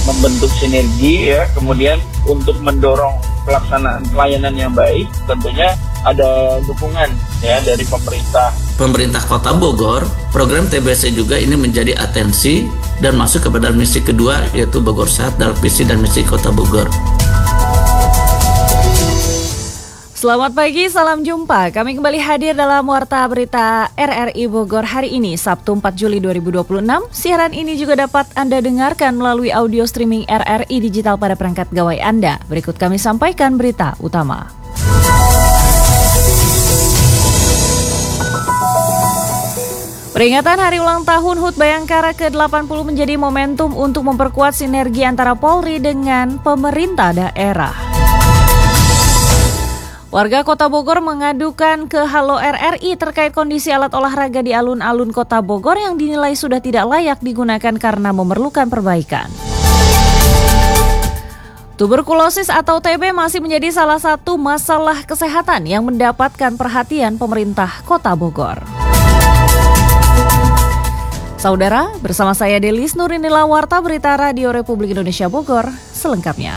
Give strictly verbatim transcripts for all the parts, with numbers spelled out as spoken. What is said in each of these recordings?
membentuk sinergi ya, kemudian untuk mendorong pelaksanaan pelayanan yang baik tentunya ada dukungan ya dari pemerintah. Pemerintah Kota Bogor, program T B C juga ini menjadi atensi dan masuk kepada misi kedua, yaitu Bogor Sehat dalam visi dan misi Kota Bogor. Selamat pagi, salam jumpa. Kami kembali hadir dalam Warta Berita R R I Bogor hari ini, Sabtu empat Juli dua ribu dua puluh enam. Siaran ini juga dapat Anda dengarkan melalui audio streaming R R I Digital pada perangkat gawai Anda. Berikut kami sampaikan berita utama. Peringatan Hari Ulang Tahun H U T Bayangkara ke delapan puluh menjadi momentum untuk memperkuat sinergi antara Polri dengan pemerintah daerah. Warga Kota Bogor mengadukan ke Halo R R I terkait kondisi alat olahraga di alun-alun Kota Bogor yang dinilai sudah tidak layak digunakan karena memerlukan perbaikan. Tuberkulosis atau T B masih menjadi salah satu masalah kesehatan yang mendapatkan perhatian pemerintah Kota Bogor. Saudara, bersama saya Delis Nurinila, Warta Berita Radio Republik Indonesia Bogor, selengkapnya.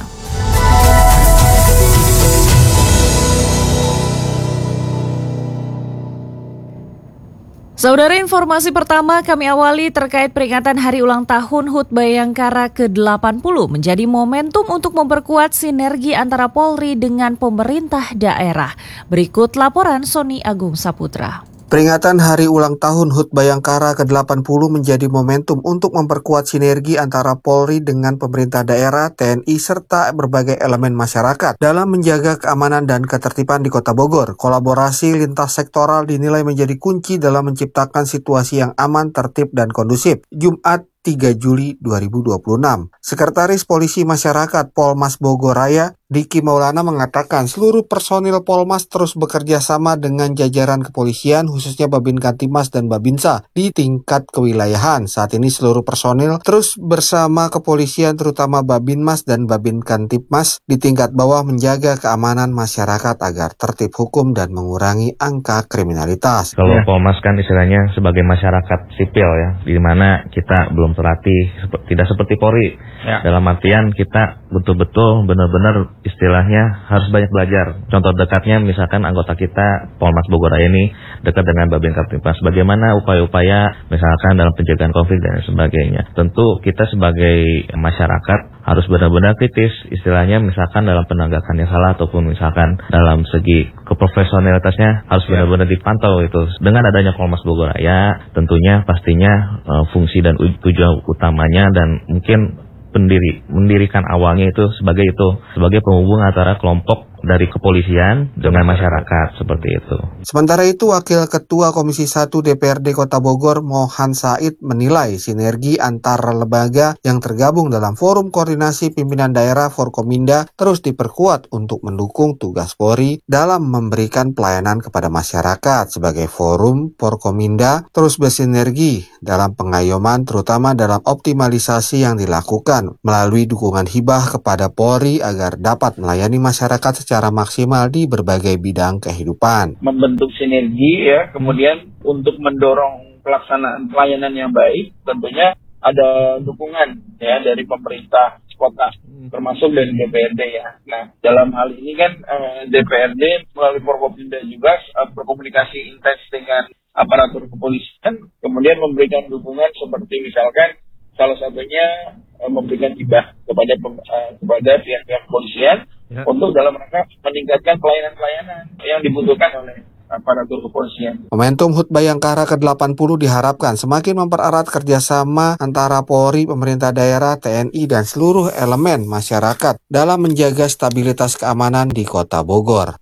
Saudara, informasi pertama kami awali terkait peringatan Hari Ulang Tahun H U T Bayangkara ke delapan puluh menjadi momentum untuk memperkuat sinergi antara Polri dengan pemerintah daerah. Berikut laporan Sony Agung Saputra. Peringatan Hari Ulang Tahun H U T Bayangkara ke delapan puluh menjadi momentum untuk memperkuat sinergi antara Polri dengan pemerintah daerah, T N I, serta berbagai elemen masyarakat dalam menjaga keamanan dan ketertiban di Kota Bogor. Kolaborasi lintas sektoral dinilai menjadi kunci dalam menciptakan situasi yang aman, tertib, dan kondusif. Jumat tiga Juli dua ribu dua puluh enam. Sekretaris Polisi Masyarakat Polmas Bogor Raya, Diki Maulana, mengatakan seluruh personil Polmas terus bekerja sama dengan jajaran kepolisian, khususnya Babin Kantimas dan Babinsa di tingkat kewilayahan. Saat ini seluruh personil terus bersama kepolisian, terutama Babinmas dan Babin Kantimas di tingkat bawah, menjaga keamanan masyarakat agar tertib hukum dan mengurangi angka kriminalitas. Kalau ya. Polmas kan istilahnya sebagai masyarakat sipil ya, di mana kita belum terlatih, tidak seperti Polri. Ya. Dalam artian kita betul-betul benar-benar istilahnya harus banyak belajar. Contoh dekatnya misalkan anggota kita Polmas Bogor Raya ini dekat dengan Babin Kaptipas. Bagaimana upaya-upaya misalkan dalam pencegahan konflik dan sebagainya. Tentu kita sebagai masyarakat harus benar-benar kritis, istilahnya misalkan dalam penegakan yang salah ataupun misalkan dalam segi keprofesionalitasnya harus benar-benar dipantau itu. Dengan adanya Polmas Bogor Raya tentunya pastinya uh, fungsi dan tujuan utamanya dan mungkin pendiri mendirikan awalnya itu sebagai itu sebagai penghubung antara kelompok dari kepolisian dengan masyarakat, seperti itu. Sementara itu, Wakil Ketua Komisi satu D P R D Kota Bogor, Mohan Said, menilai sinergi antar lembaga yang tergabung dalam Forum Koordinasi Pimpinan Daerah Forkominda terus diperkuat untuk mendukung tugas Polri dalam memberikan pelayanan kepada masyarakat. Sebagai forum, Forkominda terus bersinergi dalam pengayoman, terutama dalam optimalisasi yang dilakukan melalui dukungan hibah kepada Polri agar dapat melayani masyarakat secara secara maksimal di berbagai bidang kehidupan. Membentuk sinergi ya, kemudian untuk mendorong pelaksanaan pelayanan yang baik, tentunya ada dukungan ya dari pemerintah kota, termasuk dari D P R D ya. Nah, dalam hal ini kan eh, D P R D melalui Forkopimda juga eh, berkomunikasi intens dengan aparatur kepolisian, kemudian memberikan dukungan seperti misalkan salah satunya eh, memberikan hibah kepada eh, kepada pihak-pihak kepolisian ya, untuk dalam rangka meningkatkan pelayanan-pelayanan yang dibutuhkan oleh aparatur kepolisian. Momentum H U T Bayangkara ke delapan puluh diharapkan semakin mempererat kerjasama antara Polri, pemerintah daerah, T N I, dan seluruh elemen masyarakat dalam menjaga stabilitas keamanan di Kota Bogor.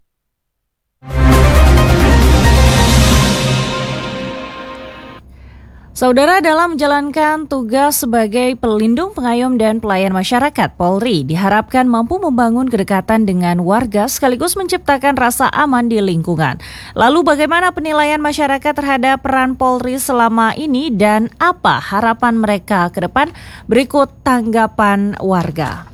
Saudara, dalam menjalankan tugas sebagai pelindung, pengayom, dan pelayan masyarakat, Polri diharapkan mampu membangun kedekatan dengan warga sekaligus menciptakan rasa aman di lingkungan. Lalu bagaimana penilaian masyarakat terhadap peran Polri selama ini dan apa harapan mereka ke depan? Berikut tanggapan warga.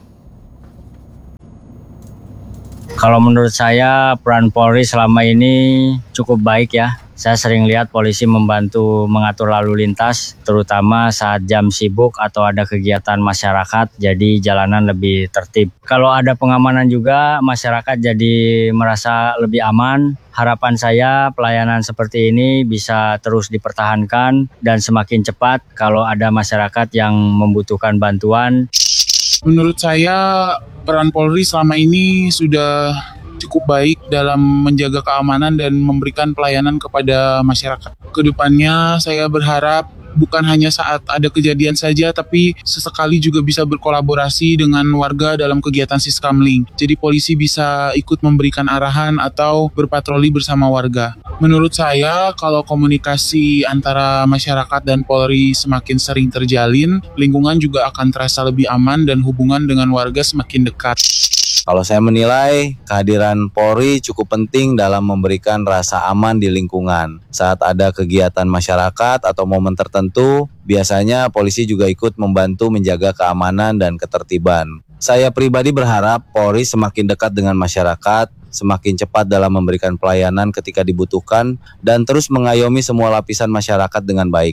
Kalau menurut saya peran Polri selama ini cukup baik ya. Saya sering lihat polisi membantu mengatur lalu lintas, terutama saat jam sibuk atau ada kegiatan masyarakat, jadi jalanan lebih tertib. Kalau ada pengamanan juga, masyarakat jadi merasa lebih aman. Harapan saya pelayanan seperti ini bisa terus dipertahankan dan semakin cepat kalau ada masyarakat yang membutuhkan bantuan. Menurut saya, peran Polri selama ini sudah cukup baik dalam menjaga keamanan dan memberikan pelayanan kepada masyarakat. Kedepannya saya berharap bukan hanya saat ada kejadian saja, tapi sesekali juga bisa berkolaborasi dengan warga dalam kegiatan siskamling. Jadi polisi bisa ikut memberikan arahan atau berpatroli bersama warga. Menurut saya, kalau komunikasi antara masyarakat dan Polri semakin sering terjalin, lingkungan juga akan terasa lebih aman dan hubungan dengan warga semakin dekat. Kalau saya menilai kehadiran Polri cukup penting dalam memberikan rasa aman di lingkungan. Saat ada kegiatan masyarakat atau momen tertentu, biasanya polisi juga ikut membantu menjaga keamanan dan ketertiban. Saya pribadi berharap Polri semakin dekat dengan masyarakat, semakin cepat dalam memberikan pelayanan ketika dibutuhkan, dan terus mengayomi semua lapisan masyarakat dengan baik.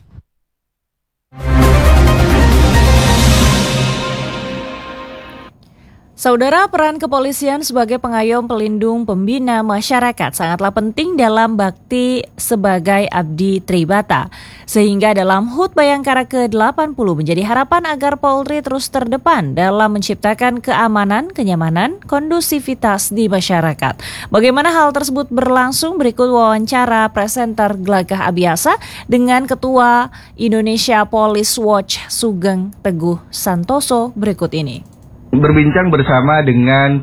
Saudara, peran kepolisian sebagai pengayom, pelindung, pembina masyarakat sangatlah penting dalam bakti sebagai abdi tribata. Sehingga dalam H U T Bayangkara ke delapan puluh menjadi harapan agar Polri terus terdepan dalam menciptakan keamanan, kenyamanan, kondusivitas di masyarakat. Bagaimana hal tersebut berlangsung? Berikut wawancara presenter Glagah Abiasa dengan Ketua Indonesia Police Watch Sugeng Teguh Santoso berikut ini. Berbincang bersama dengan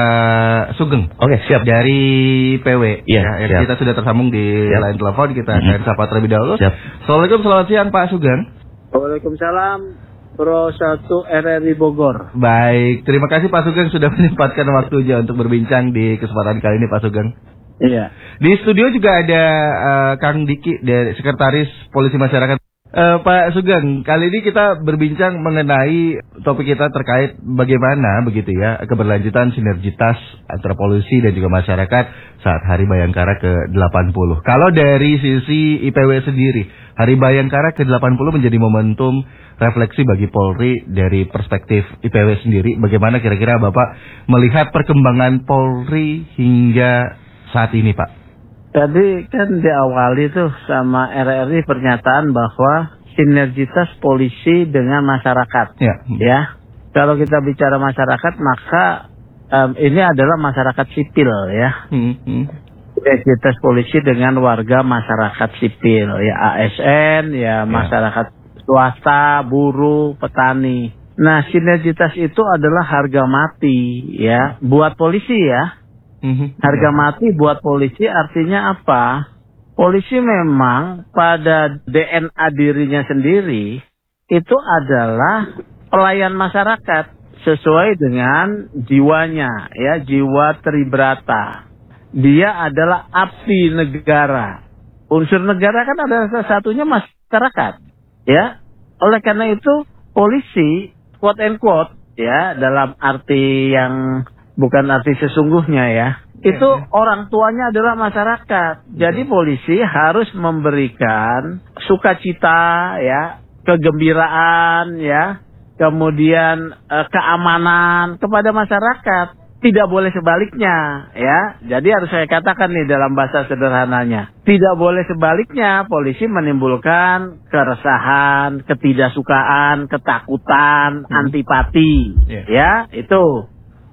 Pak Sugeng. Oke, siap. Dari P W. Iya, ya, siap. Kita sudah tersambung di siap. Line telepon. Kita akan mm-hmm. sapa terlebih dahulu. Siap. Assalamualaikum, selamat siang Pak Sugeng. Waalaikumsalam, Pro satu R R I Bogor. Baik, terima kasih Pak Sugeng sudah menyempatkan waktunya untuk berbincang di kesempatan kali ini Pak Sugeng. Iya. Di studio juga ada uh, Kang Diki dari Sekretaris Polisi Masyarakat. Uh, Pak Sugeng, kali ini kita berbincang mengenai topik kita terkait bagaimana begitu ya keberlanjutan sinergitas antara polisi dan juga masyarakat saat Hari Bayangkara ke delapan puluh. Kalau dari sisi I P W sendiri, Hari Bayangkara ke delapan puluh menjadi momentum refleksi bagi Polri dari perspektif I P W sendiri. Bagaimana kira-kira Bapak melihat perkembangan Polri hingga saat ini, Pak? Tadi kan diawali tuh sama R R I pernyataan bahwa sinergitas polisi dengan masyarakat. Ya. Ya. Kalau kita bicara masyarakat, maka um, ini adalah masyarakat sipil ya. Hmm, hmm. Sinergitas polisi dengan warga masyarakat sipil, ya A S N, ya, ya. Masyarakat swasta, buruh, petani. Nah, sinergitas itu adalah harga mati ya buat polisi ya. Harga mati buat polisi artinya apa? Polisi memang pada D N A dirinya sendiri itu adalah pelayan masyarakat sesuai dengan jiwanya, ya, jiwa tribrata. Dia adalah abdi negara. Unsur negara kan adalah salah satunya masyarakat, ya. Oleh karena itu polisi quote and quote ya dalam arti yang bukan arti sesungguhnya ya. Itu orang tuanya adalah masyarakat. Jadi polisi harus memberikan sukacita ya, kegembiraan ya, kemudian eh, keamanan kepada masyarakat. Tidak boleh sebaliknya ya. Jadi harus saya katakan nih dalam bahasa sederhananya. Tidak boleh sebaliknya polisi menimbulkan keresahan, ketidaksukaan, ketakutan, hmm. antipati yeah. ya, itu.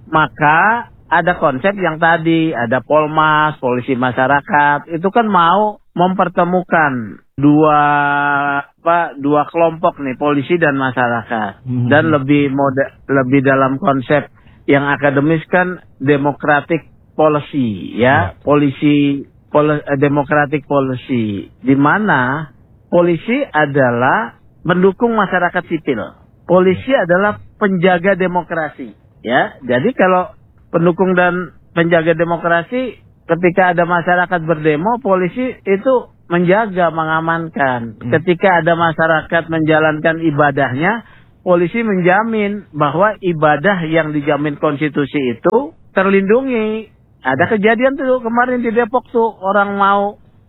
Maka ada konsep yang tadi, ada Polmas, polisi masyarakat, itu kan mau mempertemukan dua apa dua kelompok nih, polisi dan masyarakat. Hmm. Dan lebih mode, lebih dalam konsep yang akademis kan democratic policy ya, hmm. polisi pol, democratic policy, di mana polisi adalah mendukung masyarakat sipil. Polisi hmm. adalah penjaga demokrasi. Ya, jadi kalau pendukung dan penjaga demokrasi, ketika ada masyarakat berdemo, polisi itu menjaga, mengamankan. Hmm. Ketika ada masyarakat menjalankan ibadahnya, polisi menjamin bahwa ibadah yang dijamin konstitusi itu terlindungi. Ada kejadian tuh kemarin di Depok tuh, orang mau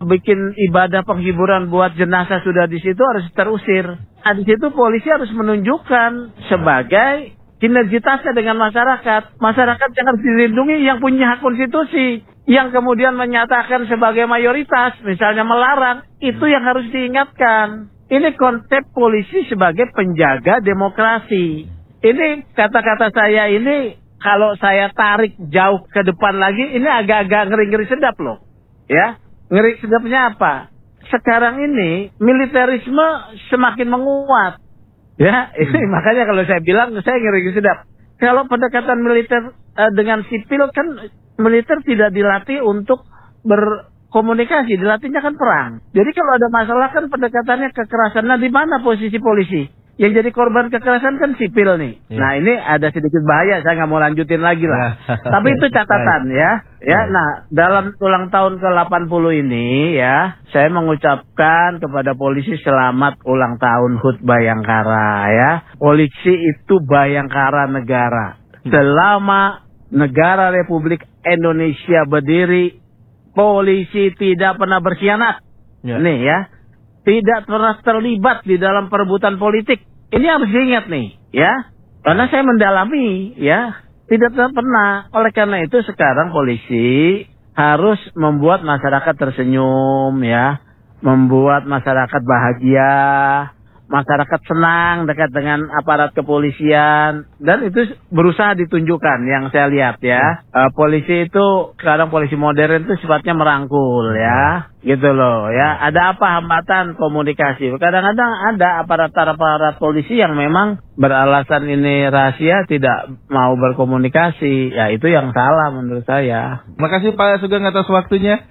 bikin ibadah penghiburan buat jenazah sudah di situ harus terusir. Nah, di situ polisi harus menunjukkan sebagai sinergitasnya dengan masyarakat. Masyarakat yang harus dilindungi yang punya hak konstitusi. Yang kemudian menyatakan sebagai mayoritas, misalnya melarang, itu yang harus diingatkan. Ini konsep polisi sebagai penjaga demokrasi. Ini kata-kata saya ini, kalau saya tarik jauh ke depan lagi, ini agak-agak ngeri-ngeri sedap loh. Ya, ngeri sedapnya apa? Sekarang ini, militerisme semakin menguat. Ya, ini makanya kalau saya bilang, saya ngeri-ngeri sedap. Kalau pendekatan militer uh, dengan sipil kan, militer tidak dilatih untuk berkomunikasi, dilatihnya kan perang. Jadi kalau ada masalah kan pendekatannya kekerasan. Nah, di mana posisi polisi? Yang jadi korban kekerasan kan sipil nih. Ya. Nah, ini ada sedikit bahaya, saya nggak mau lanjutin lagi lah. Tapi itu catatan ya. Ya, nah dalam ulang tahun ke delapan puluh ini ya, saya mengucapkan kepada polisi selamat ulang tahun H U T Bayangkara ya. Polisi itu bayangkara negara. Selama negara Republik Indonesia berdiri, polisi tidak pernah berkhianat. Ya. Nih ya, tidak pernah terlibat di dalam perebutan politik. Ini harus diingat nih, ya. Karena saya mendalami, ya, tidak pernah. Oleh karena itu sekarang polisi harus membuat masyarakat tersenyum, ya, membuat masyarakat bahagia. Masyarakat senang dekat dengan aparat kepolisian, dan itu berusaha ditunjukkan yang saya lihat ya. Uh, polisi itu sekarang polisi modern itu sifatnya merangkul ya, gitu loh ya. Ada apa hambatan komunikasi? Kadang-kadang ada aparat-aparat polisi yang memang beralasan ini rahasia tidak mau berkomunikasi. Ya itu yang salah menurut saya. Makasih Pak Sugeng atas waktunya.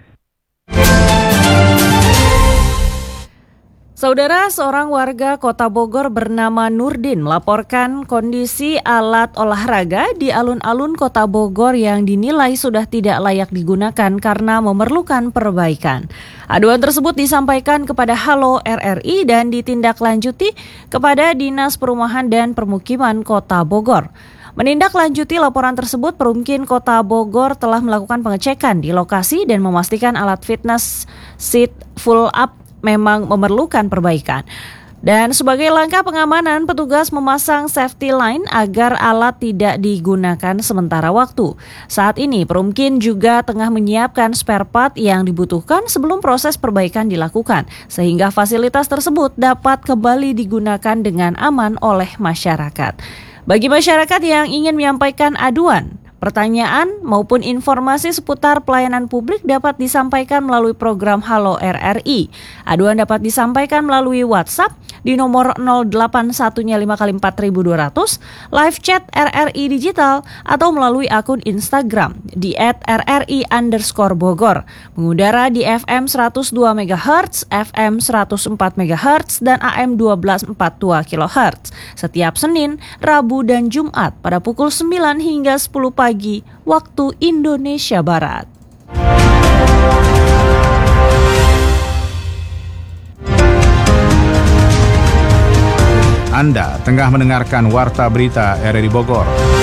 Saudara, seorang warga Kota Bogor bernama Nurdin melaporkan kondisi alat olahraga di alun-alun Kota Bogor yang dinilai sudah tidak layak digunakan karena memerlukan perbaikan. Aduan tersebut disampaikan kepada Halo R R I dan ditindaklanjuti kepada Dinas Perumahan dan Permukiman Kota Bogor. Menindaklanjuti laporan tersebut, Perumkin Kota Bogor telah melakukan pengecekan di lokasi dan memastikan alat fitness sit full up memang memerlukan perbaikan. Dan sebagai langkah pengamanan, petugas memasang safety line agar alat tidak digunakan sementara waktu. Saat ini, Perumkin juga tengah menyiapkan spare part yang dibutuhkan sebelum proses perbaikan dilakukan, sehingga fasilitas tersebut dapat kembali digunakan dengan aman oleh masyarakat. Bagi masyarakat yang ingin menyampaikan aduan, pertanyaan maupun informasi seputar pelayanan publik dapat disampaikan melalui program Halo R R I. Aduan dapat disampaikan melalui WhatsApp di nomor nol delapan satu lima kali empat dua nol nol, live chat R R I Digital, atau melalui akun Instagram di et R R I underscore Bogor. Mengudara di F M seratus dua megahertz, F M seratus empat megahertz, dan A M dua belas empat puluh dua kilohertz. Setiap Senin, Rabu, dan Jumat pada pukul sembilan hingga sepuluh pagi waktu Indonesia Barat. Anda tengah mendengarkan Warta Berita R R I Bogor.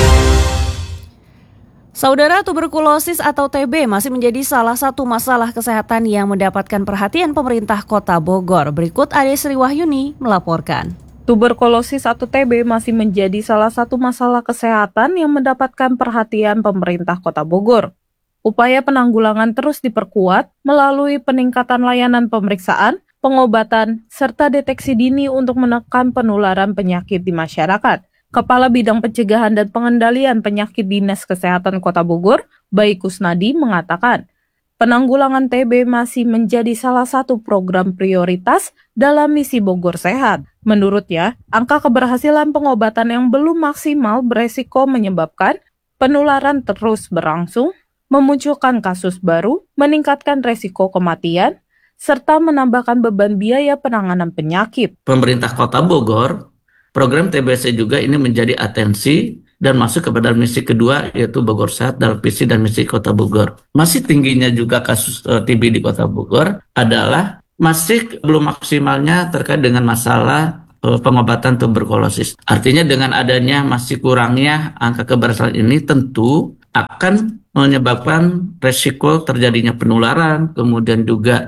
Saudara, tuberkulosis atau T B masih menjadi salah satu masalah kesehatan yang mendapatkan perhatian pemerintah Kota Bogor. Berikut Ade Sri Wahyuni melaporkan. Tuberkulosis atau T B masih menjadi salah satu masalah kesehatan yang mendapatkan perhatian pemerintah Kota Bogor. Upaya penanggulangan terus diperkuat melalui peningkatan layanan pemeriksaan, pengobatan, serta deteksi dini untuk menekan penularan penyakit di masyarakat. Kepala Bidang Pencegahan dan Pengendalian Penyakit Dinas Kesehatan Kota Bogor, Bayi Kusnadi, mengatakan, penanggulangan T B masih menjadi salah satu program prioritas dalam misi Bogor Sehat. Menurutnya, angka keberhasilan pengobatan yang belum maksimal beresiko menyebabkan penularan terus berlangsung, memunculkan kasus baru, meningkatkan resiko kematian, serta menambahkan beban biaya penanganan penyakit. Pemerintah Kota Bogor, program T B C juga ini menjadi atensi dan masuk kepada misi kedua, yaitu Bogor Sehat dalam visi dan misi Kota Bogor. Masih tingginya juga kasus uh, T B di Kota Bogor adalah masih belum maksimalnya terkait dengan masalah uh, pengobatan tuberkulosis. Artinya dengan adanya masih kurangnya angka keberhasilan ini tentu akan menyebabkan resiko terjadinya penularan, kemudian juga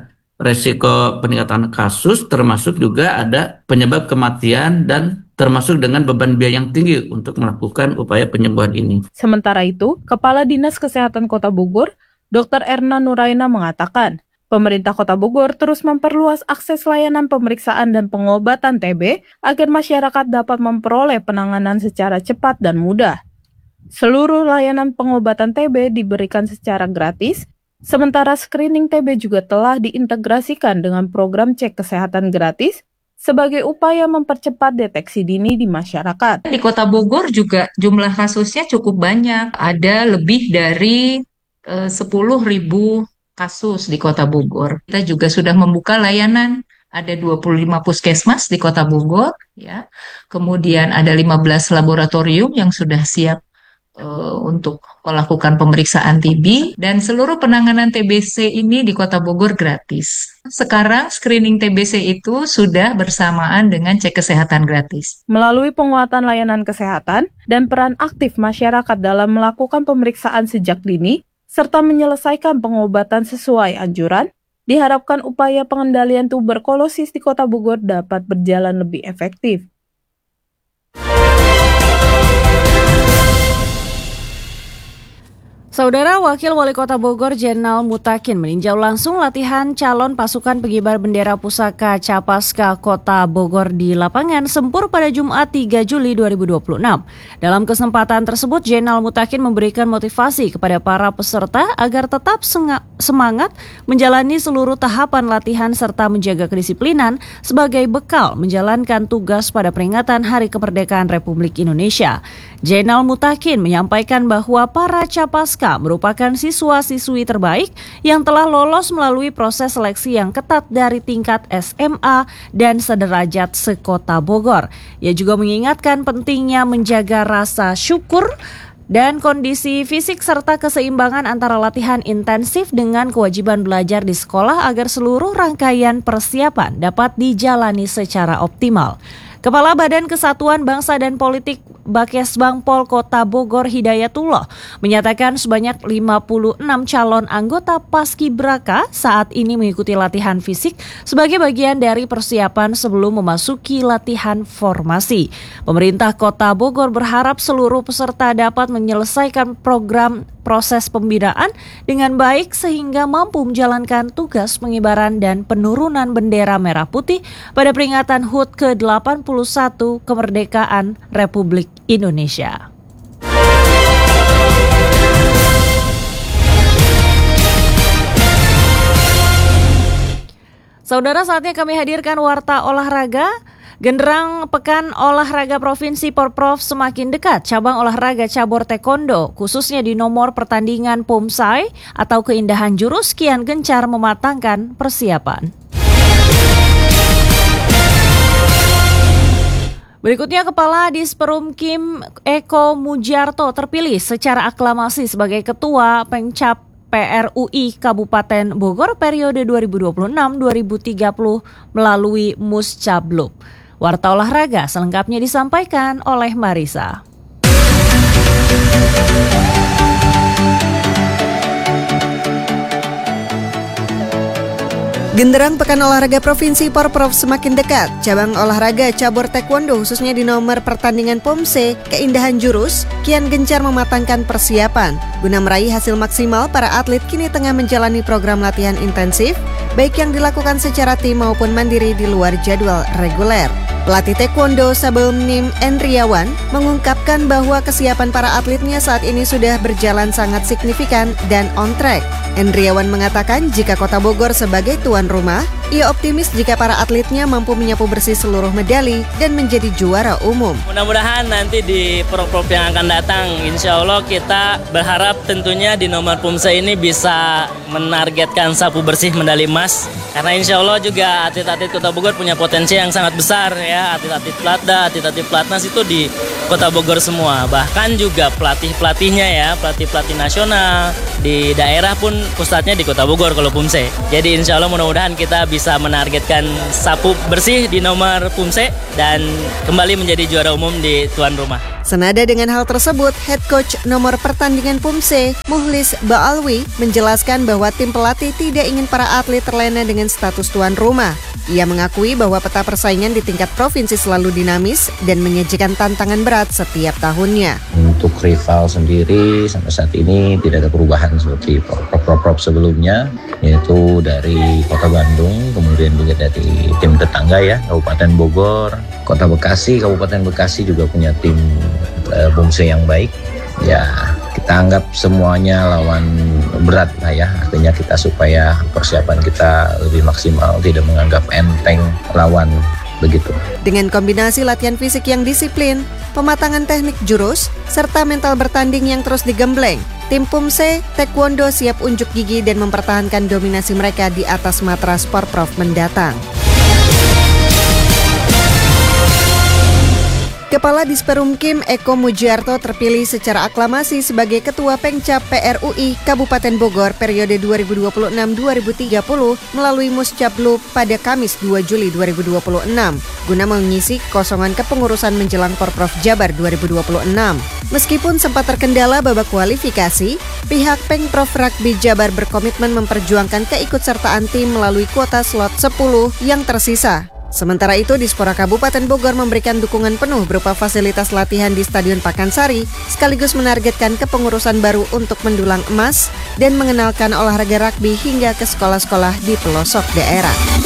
resiko peningkatan kasus, termasuk juga ada penyebab kematian dan termasuk dengan beban biaya yang tinggi untuk melakukan upaya penyembuhan ini. Sementara itu, Kepala Dinas Kesehatan Kota Bogor, Dokter Erna Nuraina mengatakan, pemerintah Kota Bogor terus memperluas akses layanan pemeriksaan dan pengobatan T B agar masyarakat dapat memperoleh penanganan secara cepat dan mudah. Seluruh layanan pengobatan T B diberikan secara gratis, sementara screening T B juga telah diintegrasikan dengan program cek kesehatan gratis sebagai upaya mempercepat deteksi dini di masyarakat. Di Kota Bogor juga jumlah kasusnya cukup banyak, ada lebih dari eh, sepuluh ribu kasus di Kota Bogor. Kita juga sudah membuka layanan, ada dua puluh lima puskesmas di Kota Bogor, ya. Kemudian ada lima belas laboratorium yang sudah siap Uh, untuk melakukan pemeriksaan T B, dan seluruh penanganan T B C ini di Kota Bogor gratis. Sekarang screening T B C itu sudah bersamaan dengan cek kesehatan gratis. Melalui penguatan layanan kesehatan dan peran aktif masyarakat dalam melakukan pemeriksaan sejak dini, serta menyelesaikan pengobatan sesuai anjuran, diharapkan upaya pengendalian tuberkulosis di Kota Bogor dapat berjalan lebih efektif. Saudara Wakil Wali Kota Bogor Jenal Mutakin meninjau langsung latihan calon pasukan pengibar bendera pusaka Capaska Kota Bogor di lapangan Sempur pada Jumat tiga Juli dua ribu dua puluh enam. Dalam kesempatan tersebut, Jenal Mutakin memberikan motivasi kepada para peserta agar tetap semangat menjalani seluruh tahapan latihan serta menjaga kedisiplinan sebagai bekal menjalankan tugas pada peringatan Hari Kemerdekaan Republik Indonesia. Jenal Mutakin menyampaikan bahwa para Capaska merupakan siswa-siswi terbaik yang telah lolos melalui proses seleksi yang ketat dari tingkat S M A dan sederajat se-Kota Bogor. Ia juga mengingatkan pentingnya menjaga rasa syukur dan kondisi fisik serta keseimbangan antara latihan intensif dengan kewajiban belajar di sekolah agar seluruh rangkaian persiapan dapat dijalani secara optimal. Kepala Badan Kesatuan Bangsa dan Politik Bakesbangpol Kota Bogor Hidayatullah menyatakan sebanyak lima puluh enam calon anggota Paskibraka saat ini mengikuti latihan fisik sebagai bagian dari persiapan sebelum memasuki latihan formasi. Pemerintah Kota Bogor berharap seluruh peserta dapat menyelesaikan program proses pembinaan dengan baik sehingga mampu menjalankan tugas pengibaran dan penurunan bendera merah putih pada peringatan H U T ke delapan puluh satu Kemerdekaan Republik Indonesia. Saudara, saatnya kami hadirkan Warta Olahraga. Genderang Pekan Olahraga Provinsi Porprov semakin dekat. Cabang olahraga cabur taekwondo, khususnya di nomor pertandingan Pomsai atau keindahan jurus, kian gencar mematangkan persiapan. Berikutnya, Kepala Disperumkim Eko Mujarto terpilih secara aklamasi sebagai Ketua Pengcap P R U I Kabupaten Bogor periode dua ribu dua puluh enam sampai dua ribu tiga puluh melalui Muscabluk. Warta Olahraga selengkapnya disampaikan oleh Marisa. Genderang Pekan Olahraga Provinsi Porprov semakin dekat. Cabang olahraga cabur taekwondo khususnya di nomor pertandingan Pomse, keindahan jurus, kian gencar mematangkan persiapan. Guna meraih hasil maksimal, para atlet kini tengah menjalani program latihan intensif, baik yang dilakukan secara tim maupun mandiri di luar jadwal reguler. Pelatih taekwondo Sabelnim Endriawan mengungkapkan bahwa kesiapan para atletnya saat ini sudah berjalan sangat signifikan dan on track. Endriawan mengatakan jika Kota Bogor sebagai tuan rumah, ia optimis jika para atletnya mampu menyapu bersih seluruh medali dan menjadi juara umum. Mudah-mudahan nanti di Porprov yang akan datang, insya Allah kita berharap tentunya di nomor Pomse ini bisa menargetkan sapu bersih medali emas. Karena insya Allah juga atlet-atlet Kota Bogor punya potensi yang sangat besar ya, atlet-atlet Platda, atlet-atlet Platnas itu di Kota Bogor semua. Bahkan juga pelatih-pelatihnya ya, pelatih-pelatih nasional di daerah pun pusatnya di Kota Bogor kalau Pomse. Jadi insya Allah mudah-mudahan kita bisa menargetkan sapu bersih di nomor Pumse dan kembali menjadi juara umum di tuan rumah. Senada dengan hal tersebut, head coach nomor pertandingan Pumse, Muhlis Baalwi, menjelaskan bahwa tim pelatih tidak ingin para atlet terlena dengan status tuan rumah. Ia mengakui bahwa peta persaingan di tingkat provinsi selalu dinamis dan menyajikan tantangan berat setiap tahunnya. Untuk rival sendiri sampai saat ini tidak ada perubahan seperti prop-prop sebelumnya, yaitu dari Kota Bandung, kemudian juga dari tim tetangga ya, Kabupaten Bogor, Kota Bekasi. Kabupaten Bekasi juga punya tim uh, Pumse yang baik. Ya, kita anggap semuanya lawan berat lah ya. Artinya kita supaya persiapan kita lebih maksimal, tidak menganggap enteng lawan begitu. Dengan kombinasi latihan fisik yang disiplin, pematangan teknik jurus, serta mental bertanding yang terus digembleng, tim Pumse Taekwondo siap unjuk gigi dan mempertahankan dominasi mereka di atas matras Porprov mendatang. Kepala Disperumkim Eko Mujiarto terpilih secara aklamasi sebagai Ketua Pengcap P R U I Kabupaten Bogor periode dua ribu dua puluh enam sampai dua ribu tiga puluh melalui Muscablu pada Kamis dua Juli dua ribu dua puluh enam guna mengisi kekosongan kepengurusan menjelang Porprov Jabar dua ribu dua puluh enam. Meskipun sempat terkendala babak kualifikasi, pihak Pengprov Rugby Jabar berkomitmen memperjuangkan keikutsertaan tim melalui kuota slot sepuluh yang tersisa. Sementara itu, Dispora Kabupaten Bogor memberikan dukungan penuh berupa fasilitas latihan di Stadion Pakansari, sekaligus menargetkan kepengurusan baru untuk mendulang emas dan mengenalkan olahraga rugby hingga ke sekolah-sekolah di pelosok daerah.